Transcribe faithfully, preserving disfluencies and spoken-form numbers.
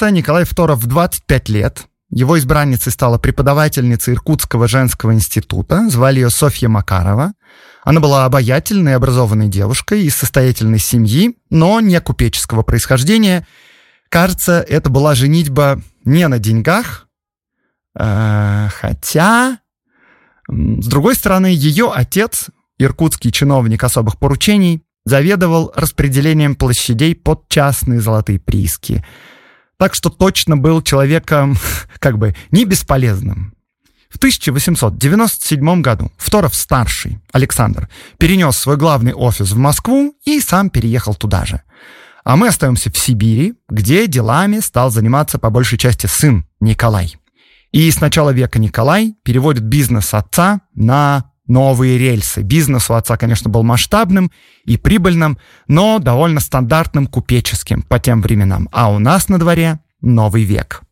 женился Николай второй в двадцать пять лет. Его избранницей стала преподавательница Иркутского женского института. Звали ее Софья Макарова. Она была обаятельной и образованной девушкой из состоятельной семьи, но не купеческого происхождения. Кажется, это была женитьба не на деньгах, э, хотя, с другой стороны, ее отец, иркутский чиновник особых поручений, заведовал распределением площадей под частные золотые прииски. Так что точно был человеком, как бы, не бесполезным. В тысяча восемьсот девяносто седьмом году Фторов-старший Александр перенес свой главный офис в Москву и сам переехал туда же. А мы остаемся в Сибири, где делами стал заниматься по большей части сын Николай. И с начала века Николай переводит бизнес отца на новые рельсы. Бизнес у отца, конечно, был масштабным и прибыльным, но довольно стандартным, купеческим по тем временам. А у нас на дворе новый век.